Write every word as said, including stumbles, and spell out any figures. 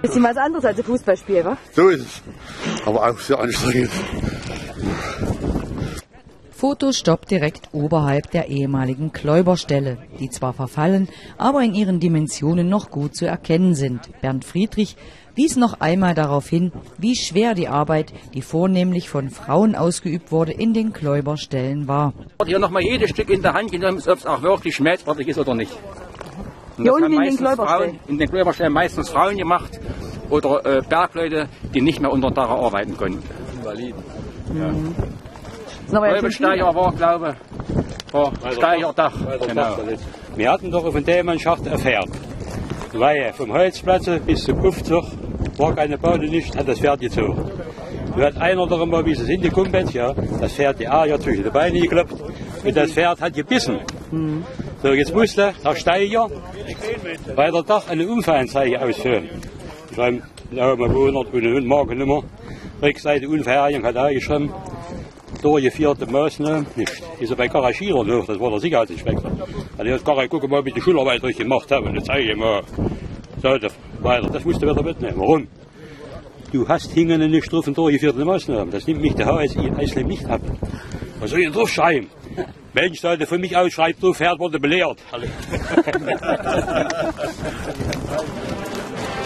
Bisschen was anderes als ein Fußballspiel, wa? So ist es. Aber auch sehr anstrengend. Fotostopp direkt oberhalb der ehemaligen Kläuberstelle, die zwar verfallen, aber in ihren Dimensionen noch gut zu erkennen sind. Bernd Friedrich wies noch einmal darauf hin, wie schwer die Arbeit, die vornehmlich von Frauen ausgeübt wurde, in den Kläuberstellen war. Hier nochmal jedes Stück in der Hand genommen, ob es auch wirklich schmelzfertig ist oder nicht. Und Hier das unten haben in den meistens Kläuberstellen? Frauen, in den Kläuberstellen meistens Frauen gemacht oder äh, Bergleute, die nicht mehr unter Dach arbeiten konnten. Invaliden. Ja. Mhm. Kläubersteiger war, glaube ich, war Steigerdach. Genau. Wir hatten doch von dem einen Schacht erfährt. Weil vom Holzplatz bis zum Puffzug war keine Baude nicht, hat das Pferd gezogen. Da hat einer doch immer, wie sie es hingekommen ist, ja, das Pferd die Eier zwischen die Beine geklopft und das Pferd hat gebissen. Mhm. So, jetzt musste der Steiger bei der Dach eine Unfallanzeige ausfüllen. Ich habe ja, mal hundert und eine Markennummer, Rückseite Unverherrlichung hat er geschrieben. Durchgeführte Maßnahmen nicht. Ist er bei Garagierer noch, das war der Sicherheitsinspektor. Also jetzt gar gucken mal, wie die Schularbeit richtig gemacht haben. Und jetzt zeige ich mal. So, weiter. Das musst du wieder mitnehmen. Warum? Du hast hingende nicht drauf und durchgeführte Maßnahmen. Das nimmt mich der H S I Eisling nicht ab. Was soll ich denn drauf schreiben? Mensch, sollte von mich ausschreibt, so fährt, wurde belehrt.